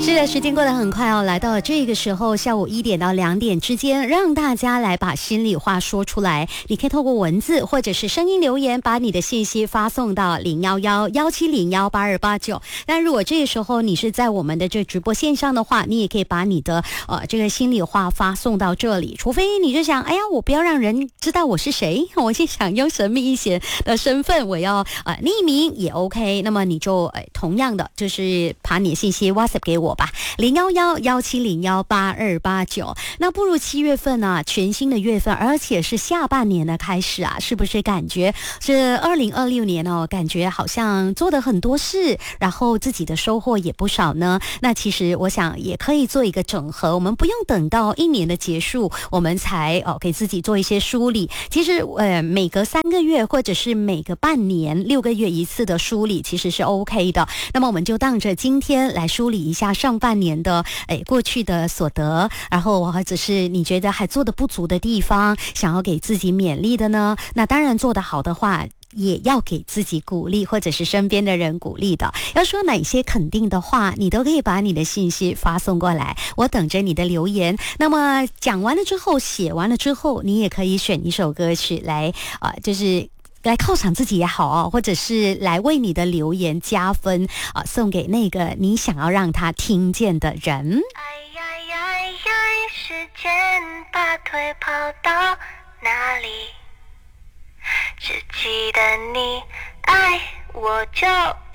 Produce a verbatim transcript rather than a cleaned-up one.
是的，时间过得很快哦，来到了这个时候，下午一点到两点之间，让大家来把心里话说出来。你可以透过文字或者是声音留言，把你的信息发送到零幺幺幺七零幺八二八九。但如果这个时候你是在我们的这直播线上的话，你也可以把你的呃这个心里话发送到这里。除非你就想，哎呀，我不要让人知道我是谁，我就想用神秘一些的身份，我要呃匿名也 OK。那么你就呃同样的就是把你的信息 WhatsApp 给我吧，零幺幺幺七零幺八二八九。那步入七月份啊，全新的月份，而且是下半年的开始啊，是不是感觉是二零二六年哦？感觉好像做的很多事，然后自己的收获也不少呢。那其实我想也可以做一个整合，我们不用等到一年的结束，我们才哦给自己做一些梳理。其实呃，每隔三个月或者是每个半年、六个月一次的梳理，其实是 OK 的。那么我们就当着今天来梳理一下上半年的诶过去的所得，然后或者是你觉得还做的不足的地方，想要给自己勉励的呢？那当然做得好的话，也要给自己鼓励，或者是身边的人鼓励的。要说哪些肯定的话，你都可以把你的信息发送过来，我等着你的留言。那么讲完了之后，写完了之后，你也可以选一首歌曲来啊、呃，就是来犒赏自己也好哦，或者是来为你的留言加分啊、呃，送给那个你想要让他听见的人。 哎呀呀呀，时间把腿跑到哪里？只记得你爱我就